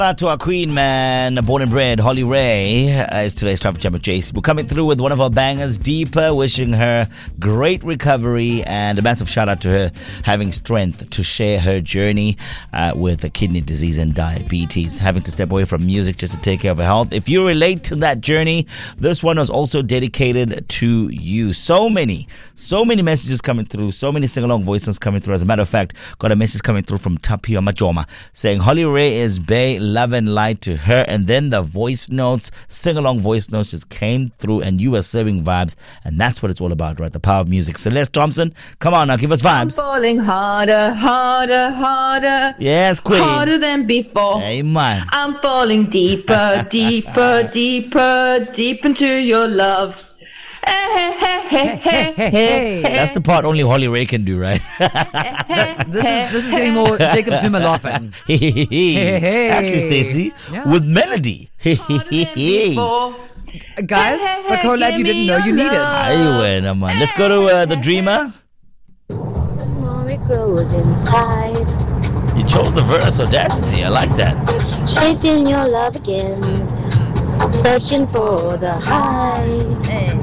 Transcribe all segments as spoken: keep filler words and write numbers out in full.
Out to our queen, man, born and bred, Holly Ray, uh, is today's traffic jam with J C. We're coming through with one of our bangers, Deeper, wishing her great recovery and a massive shout out to her having strength to share her journey uh, with kidney disease and diabetes, having to step away from music just to take care of her health. If you relate to that journey, this one was also dedicated to you. So many, so many messages coming through, so many sing-along voices coming through. As a matter of fact, got a message coming through from Tapio Majoma saying Holly Ray is bae, love and light to her, and then the voice notes, sing-along voice notes just came through and you were serving vibes, and that's what it's all about, right? The power of music. Celeste Thompson, come on now, give us vibes. I'm falling harder, harder, harder. Yes, queen. Harder than before. Amen. I'm falling deeper, deeper, deeper, deep into your love. Hey, hey, hey, hey, hey, hey. That's the part only Holly Ray can do, right? That, this is this is getting more Jacob Zuma laughing. Hey, hey, hey. Actually, Stacey, Yeah. with melody. Hey, hey, hey, hey. Guys, the collab you didn't know you needed. Aye, man. Let's go to uh, the Dreamer. More it grows inside. You chose the verse, Audacity. I like that. Chasing your love again. Searching for the high.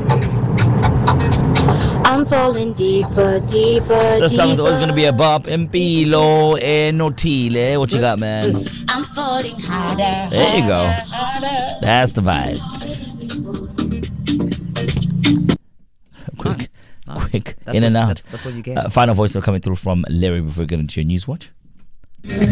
I'm falling deeper, deeper, The song's always going to be a deeper. bop. Empilo, Enotile. What you got, man? I'm falling harder. There you go. Harder. That's the vibe. Quick, No, quick, that's in what- and out. That's, that's what you get. Uh, final voice coming through from Larry before we get into your news watch.